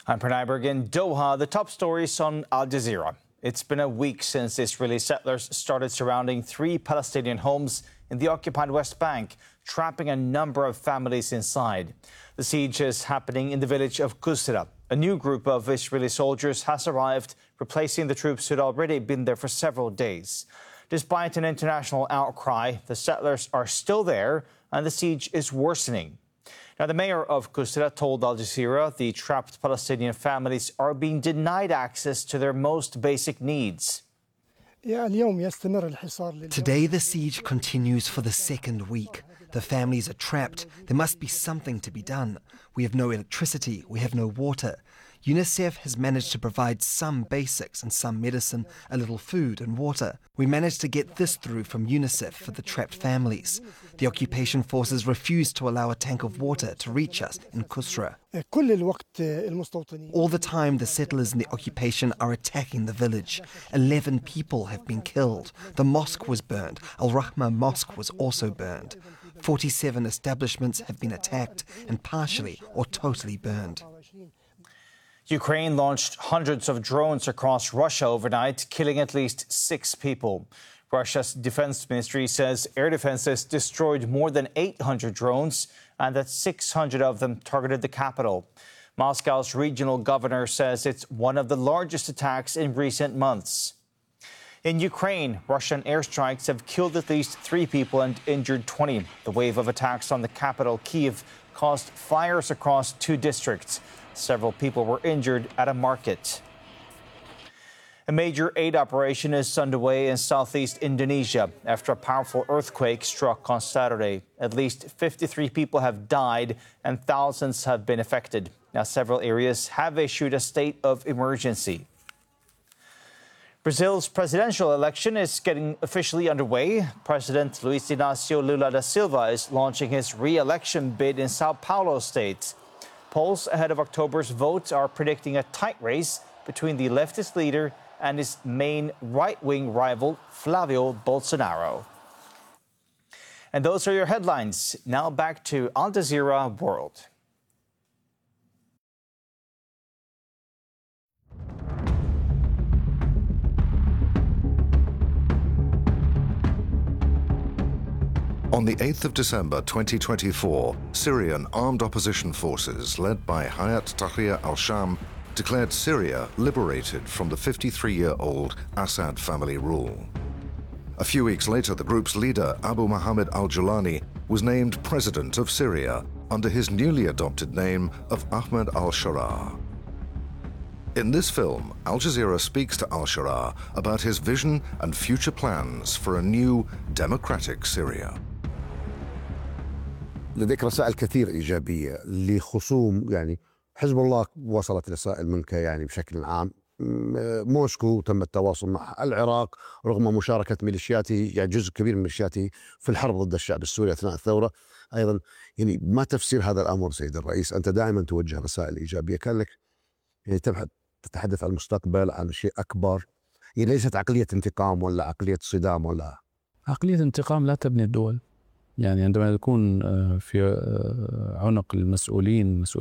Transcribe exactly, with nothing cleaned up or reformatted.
I'm Pranay Berg in Doha. The top stories on Al Jazeera. It's been a week since Israeli settlers started surrounding three Palestinian homes in the occupied West Bank, trapping a number of families inside. The siege is happening in the village of Qusra. A new group of Israeli soldiers has arrived, replacing the troops who had already been there for several days. Despite an international outcry, the settlers are still there and the siege is worsening. Now, the mayor of Qusra told Al Jazeera the trapped Palestinian families are being denied access to their most basic needs. Today, the siege continues for the second week. The families are trapped. There must be something to be done. We have no electricity. We have no water. UNICEF has managed to provide some basics and some medicine, a little food and water. We managed to get this through from UNICEF for the trapped families. The occupation forces refused to allow a tank of water to reach us in Qusra. All the time, the settlers in the occupation are attacking the village. Eleven people have been killed. The mosque was burned. Al-Rahma Mosque was also burned. forty-seven establishments have been attacked and partially or totally burned. Ukraine launched hundreds of drones across Russia overnight, killing at least six people. Russia's defense ministry says air defenses destroyed more than eight hundred drones and that six hundred of them targeted the capital. Moscow's regional governor says it's one of the largest attacks in recent months. In Ukraine, Russian airstrikes have killed at least three people and injured twenty. The wave of attacks on the capital, Kyiv, caused fires across two districts. Several people were injured at a market. A major aid operation is underway in southeast Indonesia after a powerful earthquake struck on Saturday. At least fifty-three people have died and thousands have been affected. Now, several areas have issued a state of emergency. Brazil's presidential election is getting officially underway. President Luiz Inácio Lula da Silva is launching his re-election bid in Sao Paulo state. Polls ahead of October's vote are predicting a tight race between the leftist leader and his main right-wing rival, Flavio Bolsonaro. And those are your headlines. Now back to Al Jazeera World. On the eighth of December twenty twenty-four, Syrian armed opposition forces led by Hayat Tahrir al-Sham declared Syria liberated from the fifty-three-year-old Assad family rule. A few weeks later, the group's leader, Abu Mohammed al-Julani, was named president of Syria under his newly adopted name of Ahmed al-Sharaa. In this film, Al Jazeera speaks to al-Sharaa about his vision and future plans for a new democratic Syria. لديك رسائل كثير إيجابية لخصوم يعني حزب الله وصلت رسائل منك يعني بشكل عام. موسكو تم التواصل مع العراق رغم مشاركة ميليشياته يعني جزء كبير من ميليشياته في الحرب ضد الشعب السوري أثناء الثورة. أيضا يعني ما تفسير هذا الأمر سيد الرئيس؟ أنت دائما توجه رسائل إيجابية، كان لك يعني تتحدث عن المستقبل، عن شيء أكبر، يعني ليست عقلية انتقام ولا عقلية صدام ولا عقلية انتقام لا تبني الدول. يعني عندما تكون في عنق المسؤولين